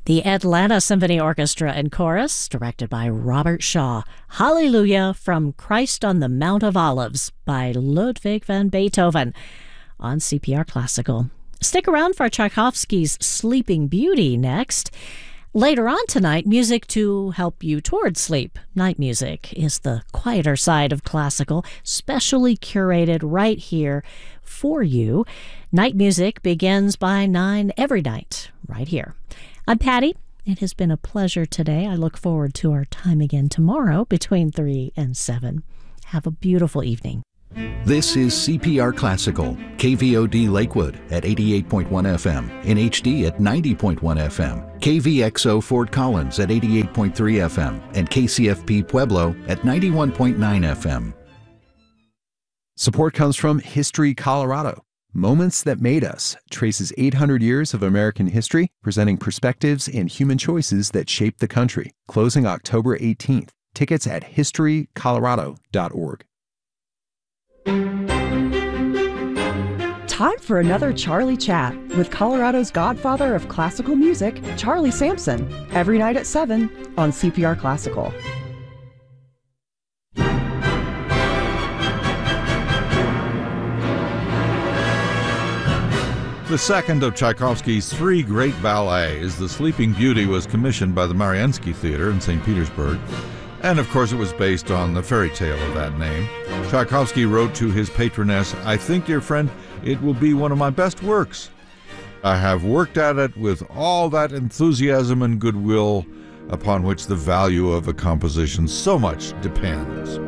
The Atlanta Symphony Orchestra and Chorus, directed by Robert Shaw. Hallelujah from Christ on the Mount of Olives by Ludwig van Beethoven on CPR Classical. Stick around for Tchaikovsky's Sleeping Beauty next. Later on tonight, music to help you towards sleep. Night music is the quieter side of classical, specially curated right here for you. Night music begins by 9 every night, right here. I'm Patty. It has been a pleasure today. I look forward to our time again tomorrow between 3 and 7. Have a beautiful evening. This is CPR Classical, KVOD Lakewood at 88.1 FM, NHD at 90.1 FM, KVXO Fort Collins at 88.3 FM, and KCFP Pueblo at 91.9 FM. Support comes from History Colorado. Moments That Made Us traces 800 years of American history, presenting perspectives and human choices that shaped the country. Closing October 18th. Tickets at historycolorado.org. Time for another Charlie Chat with Colorado's godfather of classical music, Charlie Sampson, every night at 7 on CPR Classical. The second of Tchaikovsky's three great ballets, The Sleeping Beauty, was commissioned by the Mariinsky Theater in St. Petersburg. And of course it was based on the fairy tale of that name. Tchaikovsky wrote to his patroness, "I think, dear friend, it will be one of my best works. I have worked at it with all that enthusiasm and goodwill upon which the value of a composition so much depends."